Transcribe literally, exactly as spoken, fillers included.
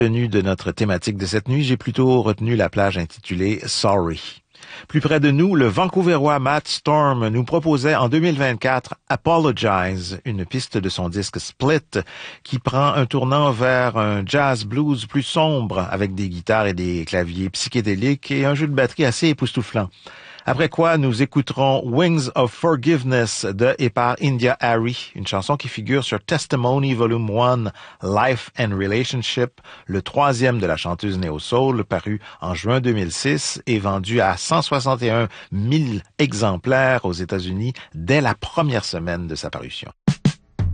Tenu de notre thématique de cette nuit, j'ai plutôt retenu la plage intitulée Sorry. Plus près de nous, le Vancouverois Matt Storm nous proposait en deux mille vingt-quatre Apologize, une piste de son disque Split qui prend un tournant vers un jazz blues plus sombre avec des guitares et des claviers psychédéliques et un jeu de batterie assez époustouflant. Après quoi, nous écouterons Wings of Forgiveness de et par India Arie, une chanson qui figure sur Testimony Volume un, Life and Relationship, le troisième de la chanteuse néo-soul, paru en juin deux mille six et vendu à cent soixante et un mille exemplaires aux États-Unis dès la première semaine de sa parution.